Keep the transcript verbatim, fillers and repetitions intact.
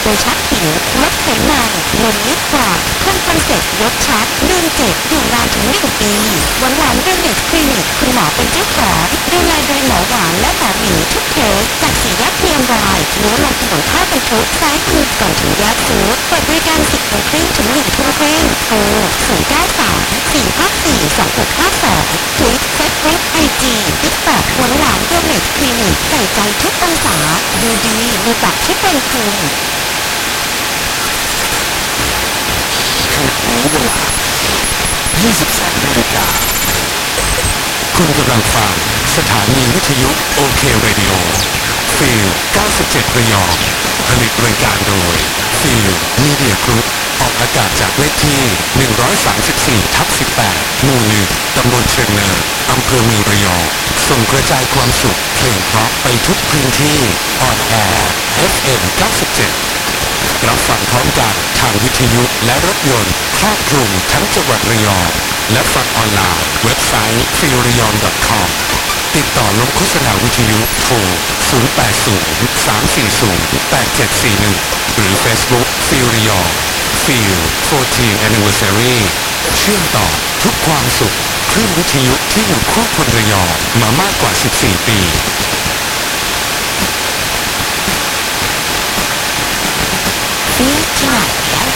ยชักผิวลดไขมันนมนิดกว่าเพิ่มคอนเซ็ปต์ยกชัดเรื่องเจ็บอยู่นานถึงหนึ่งปีหวานหวานเรื่องเด็กคลินิกคุณหมอเป็นเจ้าของดูแลโดยหมอหวานและหมอหมีทุกเคสจากสี่แยกเพียงรายรู้ลงถนนท่าบรรทุกซ้ายมือก่อนถึงแยกฟูดเปิดบริการสิบโมงครึ่งถึงหนึ่งทุ่มครึ่งโทรศูนย์เก้าสามสี่ห้าสี่สองหกห้าสองทวิตเฟซบุ๊กไอจีติ๊กต็อกหวานหวานเรื่องเด็กคลินิกใส่ใจทุกองศาดูดีมีแบบที่เป็นคุณเวลายี่สิบสองนาฬิกาคุณกำลังฟังสถานีวิทยุโอเคเรดิโอฟิลเก้าสิบเจ็ดระยองผลิตรายการโดยฟิลมีเดียกรุ๊ปออกอากาศจากเลขที่หนึ่งร้อยสามสิบสี่ทับสิบแปดหมู่หนึ่งตำบลเชียงเนินอำเภอเมืองระยองส่งกระจายความสุขเพลงเพราะไปทุกพื้นที่ออนแอร์ เอฟ เอ็ม เก้าสิบเจ็ดรับฟังพร้อมกันทางวิทยุและรถยนต์ครอบคลุมทั้งจังหวัดระยองและฟังออนไลน์เว็บไซต์ ฟิลระยอง ดอท คอม ติดต่อลงโฆษณาวิทยุโทรศูนย์ แปด ศูนย์ สาม สี่ ศูนย์ แปด เจ็ด สี่ หนึ่งหรือ Facebook ฟิลระยองฟิล fourteen Anniversary เชื่อมต่อทุกความสุขคลื่นวิทยุที่อยู่คู่คนระยองมามากกว่าสิบสี่ปีฟิลที่ไหนแล้ว